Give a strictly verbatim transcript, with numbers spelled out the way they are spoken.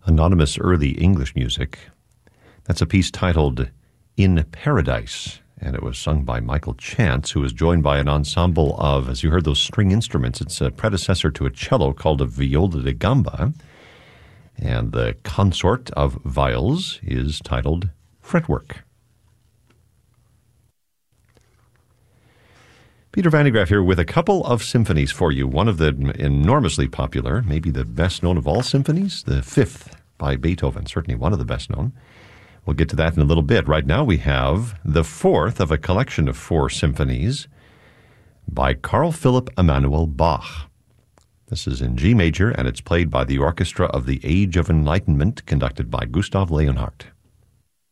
Anonymous early English music. That's a piece titled In Paradise, and it was sung by Michael Chance, who was joined by an ensemble of, as you heard, those string instruments. It's a predecessor to a cello called a viola da gamba, and the consort of viols is titled Fretwork. Peter Van de Graaff here with a couple of symphonies for you. One of them enormously popular, maybe the best known of all symphonies, the Fifth by Beethoven, certainly one of the best known. We'll get to that in a little bit. Right now we have the fourth of a collection of four symphonies by Carl Philipp Emanuel Bach. This is in G major, and it's played by the Orchestra of the Age of Enlightenment, conducted by Gustav Leonhardt.